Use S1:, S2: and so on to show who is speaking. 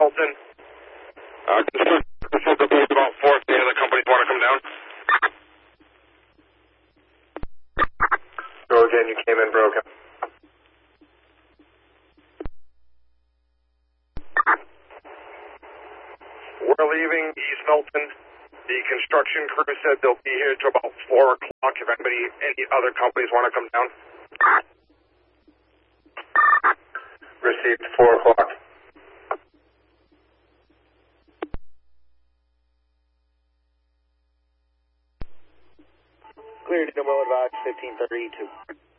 S1: Milton. Construction crew said about 4 if the other companies want to come down.
S2: Go again, you came in broken.
S1: We're leaving East Milton. The construction crew said they'll be here till about 4 o'clock if any other companies want to come down.
S2: Received 4 o'clock.
S3: Cleared, no will advise 1532.